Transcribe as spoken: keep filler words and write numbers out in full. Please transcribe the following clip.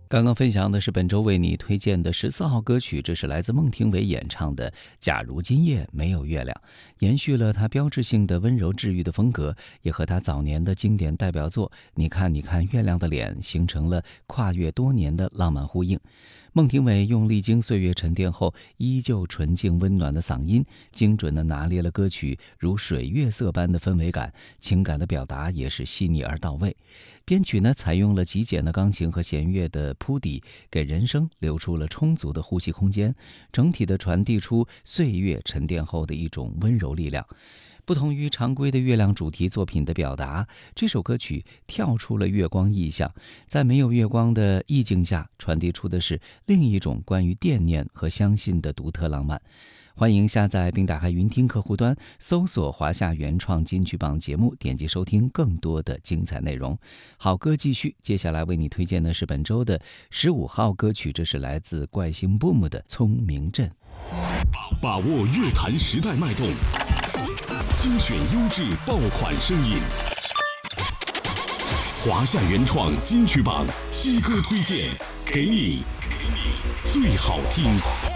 刚刚分享的是本周为你推荐的十四号歌曲，这是来自孟庭苇演唱的《假如今夜没有月亮》，延续了她标志性的温柔治愈的风格，也和她早年的经典代表作《你看你看月亮的脸》形成了跨越多年的浪漫呼应。孟庭苇用历经岁月沉淀后依旧纯净温暖的嗓音，精准地拿捏了歌曲如水月色般的氛围感，情感的表达也是细腻而到位。编曲呢，采用了极简的钢琴和弦乐的铺底，给人声留出了充足的呼吸空间，整体的传递出岁月沉淀后的一种温柔力量。不同于常规的月亮主题作品的表达，这首歌曲跳出了月光意象，在没有月光的意境下，传递出的是另一种关于惦念和相信的独特浪漫。欢迎下载并打开云听客户端，搜索华夏原创金曲榜节目，点击收听更多的精彩内容。好歌继续，接下来为你推荐的是本周的十五号歌曲，这是来自怪星 Boom 的《聪明镇》。 把握乐坛时代脉动，精选优质爆款声音。华夏原创金曲榜新歌推荐，给你最好听。